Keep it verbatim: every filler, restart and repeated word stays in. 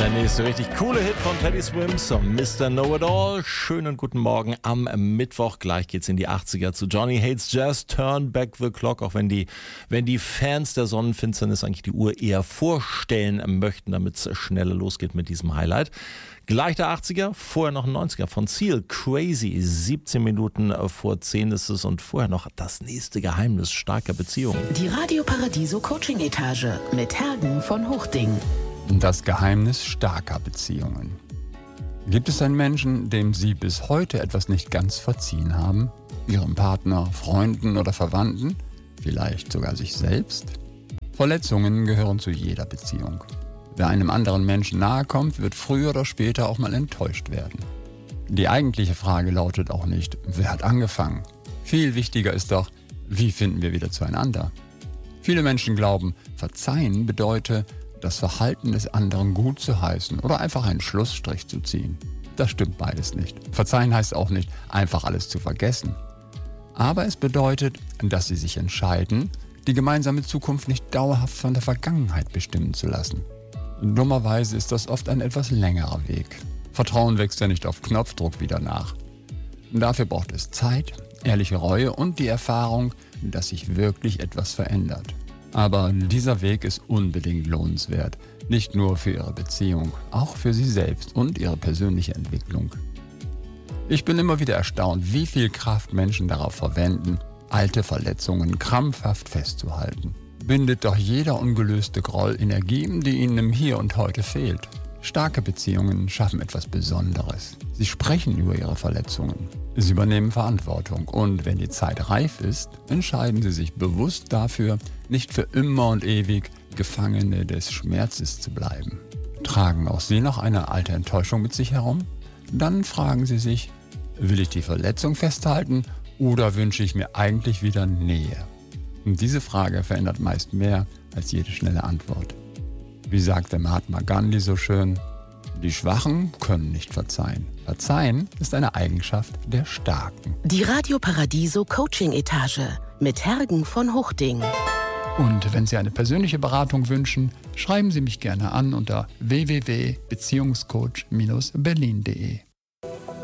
Der nächste richtig coole Hit von Teddy Swims, Mister Know-It-All. Schönen guten Morgen am Mittwoch. Gleich geht's in die achtziger zu Johnny Hates Jazz, Turn Back the Clock. Auch wenn die, wenn die Fans der Sonnenfinsternis eigentlich die Uhr eher vorstellen möchten, damit es schneller losgeht mit diesem Highlight. Gleich der achtziger, vorher noch ein neunziger von Seal, Crazy, siebzehn Minuten vor zehn ist es und vorher noch das nächste Geheimnis starker Beziehungen. Die Radio Paradiso Coaching Etage mit Hergen von Hochding. Das Geheimnis starker Beziehungen. Gibt es einen Menschen, dem Sie bis heute etwas nicht ganz verziehen haben? Ihrem Partner, Freunden oder Verwandten? Vielleicht sogar sich selbst? Verletzungen gehören zu jeder Beziehung. Wer einem anderen Menschen nahe kommt, wird früher oder später auch mal enttäuscht werden. Die eigentliche Frage lautet auch nicht, wer hat angefangen? Viel wichtiger ist doch, wie finden wir wieder zueinander? Viele Menschen glauben, verzeihen bedeutet, das Verhalten des anderen gut zu heißen oder einfach einen Schlussstrich zu ziehen. Das stimmt beides nicht. Verzeihen heißt auch nicht, einfach alles zu vergessen. Aber es bedeutet, dass sie sich entscheiden, die gemeinsame Zukunft nicht dauerhaft von der Vergangenheit bestimmen zu lassen. Dummerweise ist das oft ein etwas längerer Weg. Vertrauen wächst ja nicht auf Knopfdruck wieder nach. Dafür braucht es Zeit, ehrliche Reue und die Erfahrung, dass sich wirklich etwas verändert. Aber dieser Weg ist unbedingt lohnenswert, nicht nur für Ihre Beziehung, auch für Sie selbst und Ihre persönliche Entwicklung. Ich bin immer wieder erstaunt, wie viel Kraft Menschen darauf verwenden, alte Verletzungen krampfhaft festzuhalten. Bindet doch jeder ungelöste Groll Energie, die Ihnen im Hier und Heute fehlt. Starke Beziehungen schaffen etwas Besonderes. Sie sprechen über ihre Verletzungen. Sie übernehmen Verantwortung und wenn die Zeit reif ist, entscheiden sie sich bewusst dafür, nicht für immer und ewig Gefangene des Schmerzes zu bleiben. Tragen auch Sie noch eine alte Enttäuschung mit sich herum? Dann fragen Sie sich, will ich die Verletzung festhalten oder wünsche ich mir eigentlich wieder Nähe? Und diese Frage verändert meist mehr als jede schnelle Antwort. Wie sagte Mahatma Gandhi so schön, die Schwachen können nicht verzeihen. Verzeihen ist eine Eigenschaft der Starken. Die Radio Paradiso Coaching Etage mit Hergen von Hochding. Und wenn Sie eine persönliche Beratung wünschen, schreiben Sie mich gerne an unter w w w punkt beziehungscoach Bindestrich berlin punkt de.